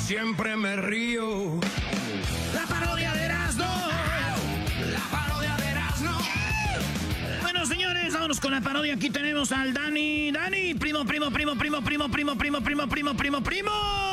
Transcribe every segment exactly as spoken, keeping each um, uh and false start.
siempre me río. La parodia de Erasmo. La parodia de Erasmo. Bueno, señores, vámonos con la parodia. Aquí tenemos al Dani. Dani, primo, primo, primo, primo, primo, primo, primo, primo, primo, primo, primo.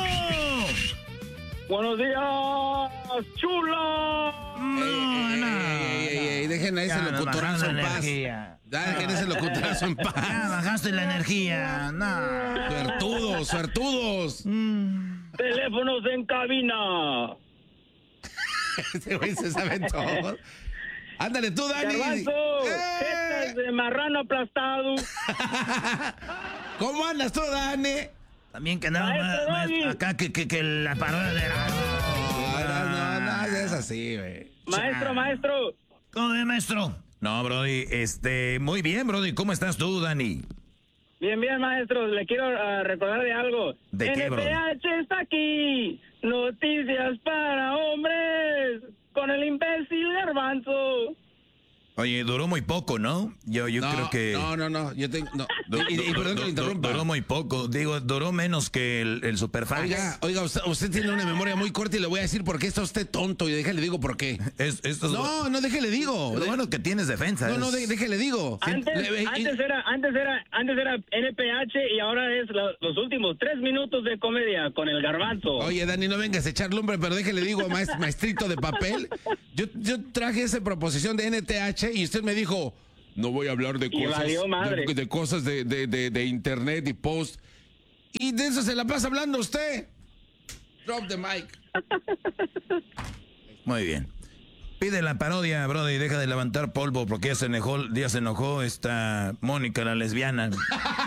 Buenos días, chulo. No, no. Ey, ey, ey, dejen a ese Ya, locutorazo en bajando la paz. energía. Dejen a ese locutorazo en Ya paz. bajaste la energía. No. Suertudos, suertudos. Teléfonos en cabina. Este güey se sabe todo. Ándale tú, Dani. Garbanzo, ¡Eh! jetas de marrano aplastado. ¿Cómo andas tú, Dani? También que nada Maestro más Dani. acá que, que, que la parodia de Erasmo. No, no, no, no es así, güey. Maestro, maestro. ¿Cómo es, maestro? No, Brody, este, muy bien, Brody. ¿Cómo estás tú, Dani? Bien, bien, maestro. Le quiero uh, recordar de algo. ¿De qué, bro? N P H está aquí. Noticias para hombres. Con el imbécil Garbanzo. Oye, duró muy poco, ¿no? Yo, yo no, creo que... No, no, no. Yo tengo. No. Y, y- y perdón que lo interrumpa. Duró muy poco. Digo, duró menos que el, el Superfax. Oiga, oiga, usted, usted tiene una memoria muy corta y le voy a decir por qué está usted tonto. Y déjale digo por qué. Es, esto es No, no, déjele digo. lo bueno que tienes defensa. No, no, es- de- déjele digo. Antes, Le- y- antes era, antes era, antes era N P H y ahora es la- los últimos tres minutos de comedia con el Garbanzo. Oye, Dani, no vengas a echar lumbre, pero déjele digo, maest- maestrito de papel. Yo, yo traje esa proposición de N T H y usted me dijo, no voy a hablar de Y cosas, valió madre. de, de cosas de, de, de, de internet y post. Y de eso se la pasa hablando usted. Drop the mic. Muy bien. Pide la parodia, Brody, y deja de levantar polvo porque ya se enojó, ya se enojó esta Mónica, la lesbiana. ¿De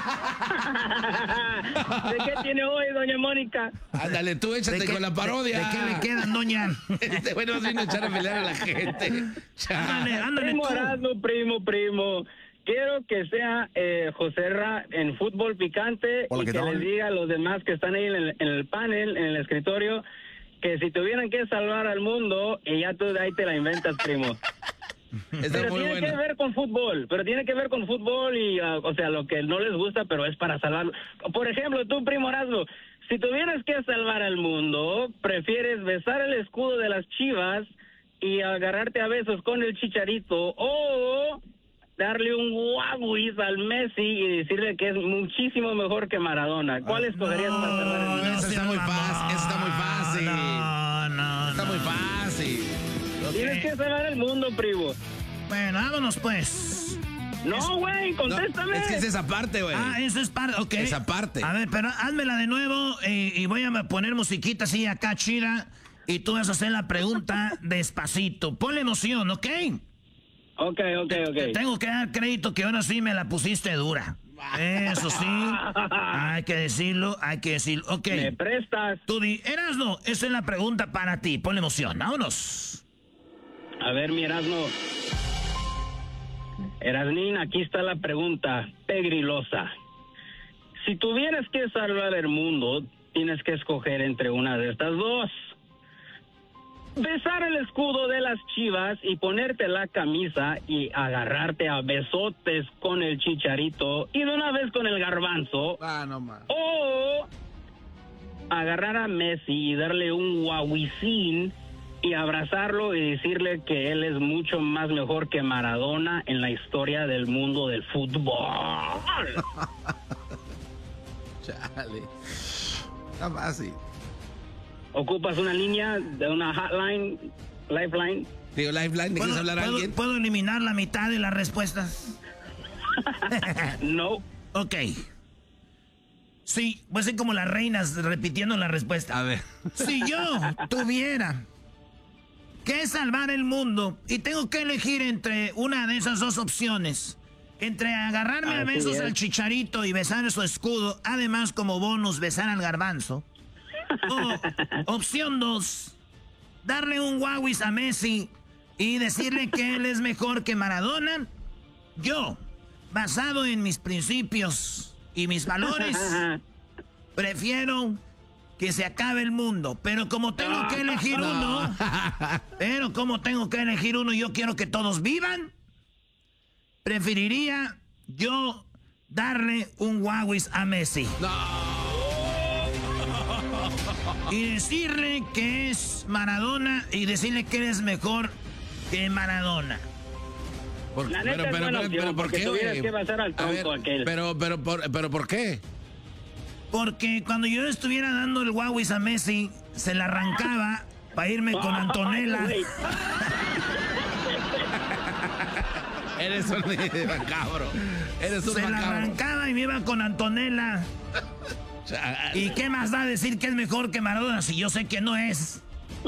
qué tiene hoy, doña Mónica? Ándale, tú échate ¿De qué- con la parodia. ¿De, de qué le quedan, doña? Este güey nos vino a echar a pelear a la gente. Ándale, ándale Primo tú. Erasmo, primo, primo. Quiero que sea eh, José Ra en fútbol picante Hola, y ¿qué que tal? les diga a los demás que están ahí en el, en el panel, en el escritorio, que si tuvieran que salvar al mundo, y ya tú de ahí te la inventas, primo. Está Pero muy tiene bueno. que ver con fútbol, pero tiene que ver con fútbol y, uh, o sea, lo que no les gusta, pero es para salvarlo. Por ejemplo, tú, primo Erasmo, si tuvieras que salvar al mundo, ¿prefieres besar el escudo de las Chivas y agarrarte a besos con el Chicharito o darle un guaguis al Messi y decirle que es muchísimo mejor que Maradona? ¿Cuál escogerías para salvar el mundo? no, eso está muy fácil, eso está muy fácil. No, no, Está no. muy fácil. Tienes que salvar el mundo, primo. Bueno, vámonos pues. No, güey, No, contéstame. es que es esa parte, güey. Ah, eso es parte, ok. Esa parte. A ver, pero házmela de nuevo eh, y voy a poner musiquita así acá chida y tú vas a hacer la pregunta despacito. Ponle emoción, ¿ok? Ok, ok, Te ok. tengo que dar crédito que ahora sí me la pusiste dura. Eso sí, hay que decirlo, hay que decirlo. Ok, Me prestas. tú di, Erasno, esa es la pregunta para ti. Ponle emoción, vámonos. A ver, mi Erasmo. Erasnín, aquí está la pregunta pegrilosa. Si tuvieras que salvar el mundo, tienes que escoger entre una de estas dos. Besar el escudo de las Chivas y ponerte la camisa y agarrarte a besotes con el Chicharito y de una vez con el Garbanzo. Ah, no más. O agarrar a Messi y darle un guauicín y abrazarlo y decirle que él es mucho más mejor que Maradona en la historia del mundo del fútbol. Chale. Está fácil. ¿Ocupas una línea de una hotline, lifeline? Digo, Lifeline, ¿de quieres hablar a puedo- alguien? ¿Puedo eliminar la mitad de las respuestas? No. Ok. Sí, voy a ser como las reinas repitiendo la respuesta. A ver. Si yo tuviera que salvar el mundo y tengo que elegir entre una de esas dos opciones, entre agarrarme a Así besos es. al Chicharito y besar su escudo, además como bonus besar al Garbanzo, o opción dos, darle un guauis a Messi y decirle que él es mejor que Maradona, yo, basado en mis principios y mis valores, prefiero que se acabe el mundo. Pero como tengo que elegir uno, pero como tengo que elegir uno, yo quiero que todos vivan, preferiría yo darle un guauis a Messi. No. y decirle que es Maradona y decirle que eres mejor que Maradona. Por, La neta pero, es pero, buena pero, opción, pero, ¿por porque qué, tuvieras güey? que pasar al A tronco ver, aquel. Pero, pero, pero, pero, ¿por qué? Porque cuando yo estuviera dando el Huawei a Messi, se la arrancaba para irme con Antonella. Ay, güey. Eres un macabro. Eres un Se la macabro. arrancaba y me iba con Antonella. ¿Y qué más da decir que es mejor que Maradona si yo sé que no es?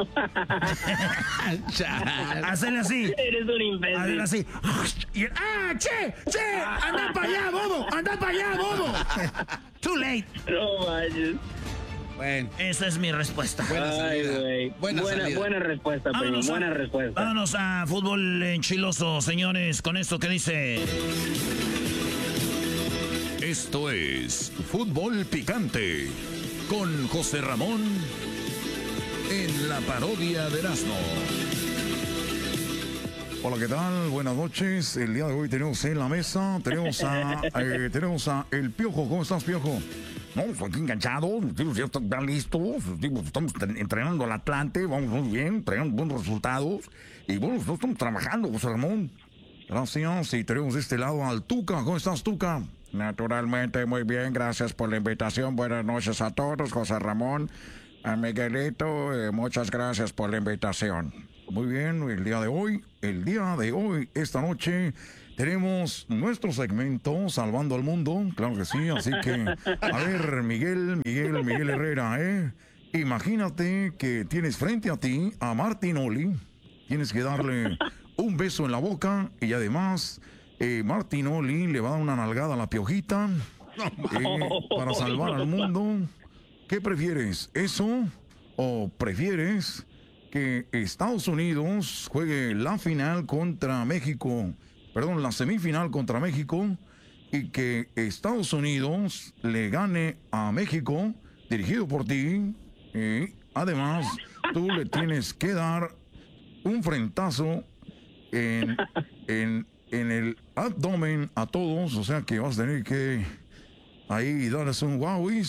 Chale. Hacerle así. Eres un imbécil. Hacerle así. Y, ¡ah, che! ¡Che! ¡Anda para allá, bobo! ¡Anda para allá, bobo! Too late. No manches. Bueno, Esa es mi respuesta. buena Ay, salida. güey. Buena, Buena, salida. buena respuesta, primo. Vámonos a- Buena respuesta. Vámonos a fútbol enchiloso, señores, con esto que dice. Esto es Fútbol Picante con José Ramón en la parodia de Erasmo. Hola, ¿qué tal? Buenas noches. El día de hoy tenemos en la mesa, tenemos a, eh, tenemos a El Piojo. ¿Cómo estás, Piojo? No, estoy aquí enganchado, los tíos ya están listos, los tíos estamos entrenando al Atlante, vamos muy bien, trayendo buenos resultados. Y bueno, nosotros estamos trabajando, José Ramón. Gracias, y tenemos de este lado al Tuca. ¿Cómo estás, Tuca? Naturalmente, muy bien, gracias por la invitación. Buenas noches a todos, José Ramón. A Miguelito, eh, muchas gracias por la invitación. Muy bien, el día de hoy, el día de hoy, esta noche, tenemos nuestro segmento Salvando al Mundo, claro que sí, así que, a ver, Miguel, Miguel, Miguel Herrera, ¿eh? Imagínate que tienes frente a ti a Martinoli, tienes que darle un beso en la boca y además, eh, Martinoli le va a dar una nalgada a la piojita eh, para salvar al mundo. ¿Qué prefieres, eso o prefieres que Estados Unidos juegue la final contra México, perdón, la semifinal contra México y que Estados Unidos le gane a México, dirigido por ti, y además tú le tienes que dar un frentazo en, en, en el abdomen a todos, o sea que vas a tener que ahí darles un Huawei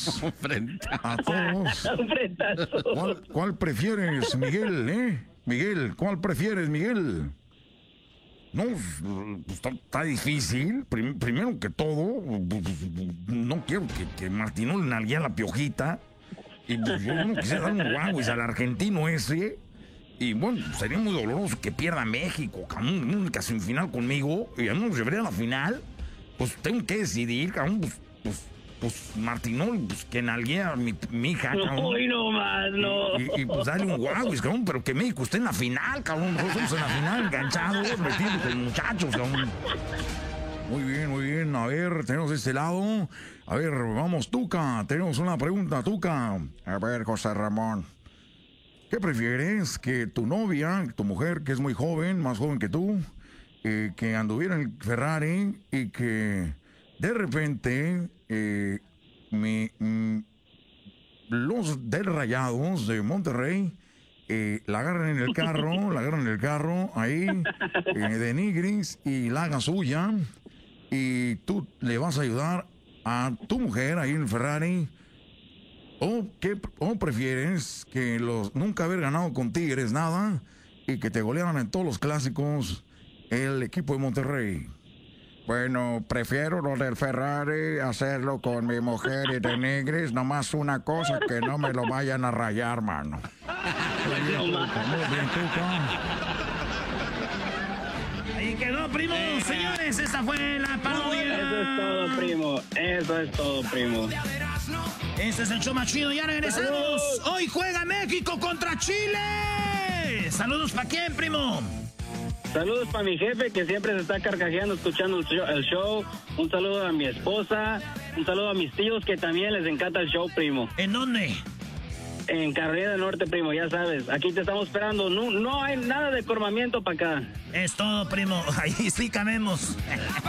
a todos. Un frentazo. ¿Cuál, cuál prefieres, Miguel, eh? Miguel, ¿cuál prefieres, Miguel? No, pues, está, está difícil. Prim- primero que todo, no quiero que, que Martinoli nalguee a la piojita. Y pues, yo no quisiera dar un Huawei al argentino ese. Y bueno, sería muy doloroso que pierda México, cabrón, una única semifinal conmigo. Y ya no nos llevaría a la final. Pues tengo que decidir, cabrón, pues, pues, pues Martinoli, pues que nalguee a mi, mi hija, cabrón. Uy, no más, no. Y, y, pues dale un Huawei, cabrón, pero que México esté en la final, cabrón. Nosotros estamos en la final, enganchados, metidos con muchachos, cabrón. Muy bien, muy bien. A ver, tenemos de este lado. A ver, vamos, Tuca. Tenemos una pregunta, Tuca. A ver, José Ramón. ¿Qué prefieres? ¿Que tu novia, tu mujer, que es muy joven, más joven que tú, eh, que anduviera en el Ferrari y que de repente eh, mi, mm, los del Rayados de Monterrey eh, la agarran en el carro, la agarran en el carro ahí eh, de Nigris y la hagan suya y tú le vas a ayudar a tu mujer ahí en el Ferrari? ¿O, qué, o prefieres que los nunca haber ganado con Tigres nada y que te golearan en todos los clásicos el equipo de Monterrey? Bueno, prefiero lo del Ferrari, hacerlo con mi mujer y de Nigris, nomás una cosa, que no me lo vayan a rayar, mano. Muy bien, Tuca, muy bien, Tuca. Ahí quedó, primo. Señores, esta fue la parodia. Eso es todo, primo. Eso es todo, primo. Este es el show más chido. Ya regresamos. ¡Saludos! Hoy juega México contra Chile. Saludos para quién, primo. Saludos para mi jefe que siempre se está carcajeando escuchando el show, el show. Un saludo a mi esposa. Un saludo a mis tíos que también les encanta el show, primo. ¿En dónde? En Carolina del Norte, primo, ya sabes. Aquí te estamos esperando. No, no hay nada de cormamiento para acá. Es todo, primo. Ahí sí cabemos.